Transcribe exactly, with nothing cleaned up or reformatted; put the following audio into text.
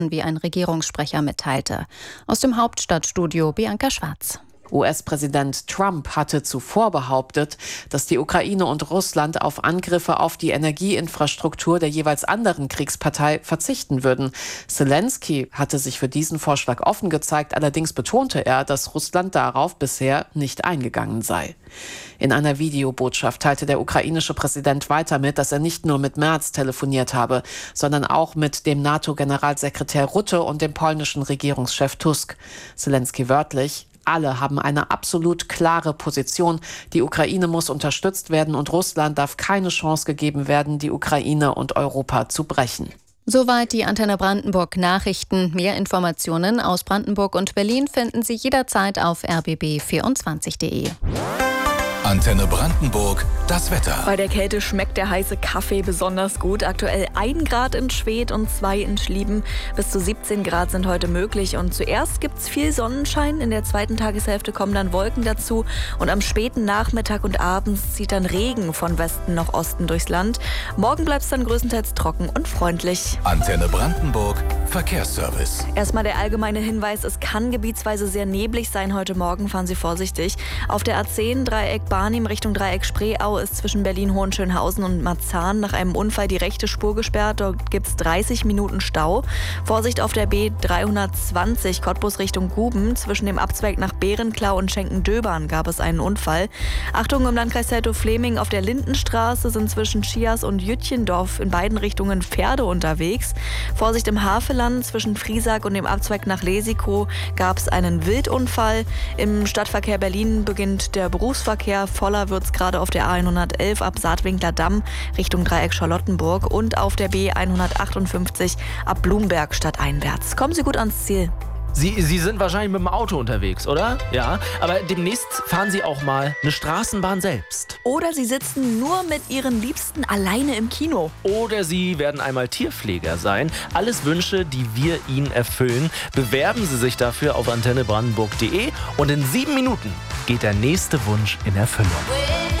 wie ein Regierungssprecher mitteilte. Aus dem Hauptstadtstudio Bianca Schwarz. U S-Präsident Trump hatte zuvor behauptet, dass die Ukraine und Russland auf Angriffe auf die Energieinfrastruktur der jeweils anderen Kriegspartei verzichten würden. Zelensky hatte sich für diesen Vorschlag offen gezeigt, allerdings betonte er, dass Russland darauf bisher nicht eingegangen sei. In einer Videobotschaft teilte der ukrainische Präsident weiter mit, dass er nicht nur mit Merz telefoniert habe, sondern auch mit dem NATO-Generalsekretär Rutte und dem polnischen Regierungschef Tusk. Zelensky wörtlich: Alle haben eine absolut klare Position. Die Ukraine muss unterstützt werden und Russland darf keine Chance gegeben werden, die Ukraine und Europa zu brechen. Soweit die Antenne Brandenburg Nachrichten. Mehr Informationen aus Brandenburg und Berlin finden Sie jederzeit auf r b b vierundzwanzig punkt d e. Antenne Brandenburg, das Wetter. Bei der Kälte schmeckt der heiße Kaffee besonders gut. Aktuell ein Grad in Schwedt und zwei in Schlieben. Bis zu siebzehn Grad sind heute möglich. Und zuerst gibt es viel Sonnenschein. In der zweiten Tageshälfte kommen dann Wolken dazu. Und am späten Nachmittag und abends zieht dann Regen von Westen nach Osten durchs Land. Morgen bleibt es dann größtenteils trocken und freundlich. Antenne Brandenburg, Verkehrsservice. Erstmal der allgemeine Hinweis: Es kann gebietsweise sehr neblig sein heute Morgen. Fahren Sie vorsichtig. Auf der A zehn Dreieck Barnim Richtung Dreieck Spreeau ist zwischen Berlin-Hohenschönhausen und Marzahn nach einem Unfall die rechte Spur gesperrt. Dort gibt es dreißig Minuten Stau. Vorsicht auf der B dreihundertzwanzig Cottbus Richtung Guben. Zwischen dem Abzweig nach Bärenklau und Schenken-Döbern gab es einen Unfall. Achtung, im Landkreis Teltow-Fleming auf der Lindenstraße sind zwischen Schias und Jütchendorf in beiden Richtungen Pferde unterwegs. Vorsicht im Havelland, zwischen Friesack und dem Abzweig nach Lesikow gab es einen Wildunfall. Im Stadtverkehr Berlin beginnt der Berufsverkehr. Voller wird es gerade auf der A hundertelf ab Saatwinkler Damm Richtung Dreieck Charlottenburg und auf der B hundertachtundfünfzig ab Blumberg stadteinwärts. Kommen Sie gut ans Ziel. Sie, Sie sind wahrscheinlich mit dem Auto unterwegs, oder? Ja, aber demnächst fahren Sie auch mal eine Straßenbahn selbst. Oder Sie sitzen nur mit Ihren Liebsten alleine im Kino. Oder Sie werden einmal Tierpfleger sein. Alles Wünsche, die wir Ihnen erfüllen. Bewerben Sie sich dafür auf antenne brandenburg punkt d e und in sieben Minuten geht der nächste Wunsch in Erfüllung.